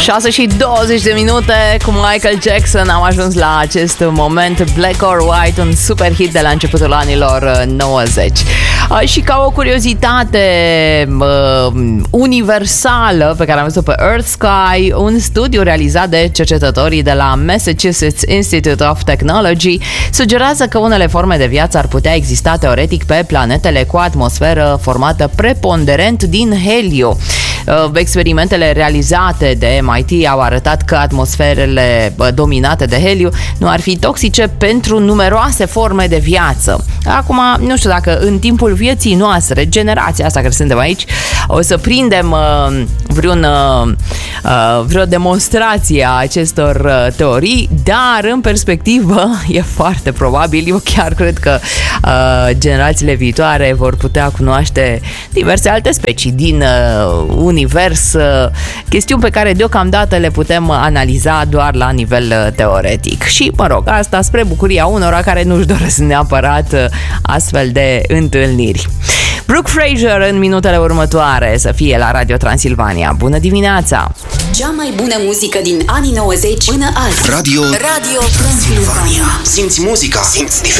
6 și 20 de minute cu Michael Jackson am ajuns la acest moment. Black or White, un super hit de la începutul anilor 90. Și ca o curiozitate universală pe care am văzut pe Earth Sky, un studiu realizat de cercetătorii de la Massachusetts Institute of Technology sugerează că unele forme de viață ar putea exista teoretic pe planetele cu atmosferă formată preponderent din heliu. Experimentele realizate de MIT au arătat că atmosferele dominate de heliu nu ar fi toxice pentru numeroase forme de viață. Acum, nu știu dacă în timpul vieții noastre, generația asta care suntem aici, o să prindem vreo demonstrație a acestor teorii, dar în perspectivă e foarte probabil, eu chiar cred că generațiile viitoare vor putea cunoaște diverse alte specii din univers, chestiuni pe care deocamdată le putem analiza doar la nivel teoretic. Și, mă rog, asta spre bucuria unora care nu-și doresc neapărat astfel de întâlniri. Brooke Fraser în minutele următoare să fie la Radio Transilvania. Bună dimineața! Cea mai bună muzică din anii 90 până azi. Radio Transilvania. Simți muzica, simți diferența.